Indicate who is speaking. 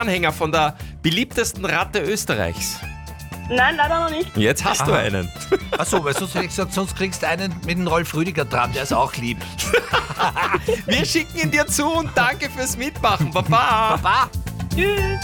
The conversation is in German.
Speaker 1: Anhänger von der beliebtesten Ratte Österreichs?
Speaker 2: Nein, leider noch nicht.
Speaker 1: Jetzt hast du einen.
Speaker 3: Achso, weil sonst hätte ich gesagt, sonst kriegst du einen mit dem Rolf Rüdiger dran, der ist auch lieb.
Speaker 1: Wir schicken ihn dir zu und danke fürs Mitmachen. Baba.
Speaker 3: Baba!
Speaker 2: Tschüss.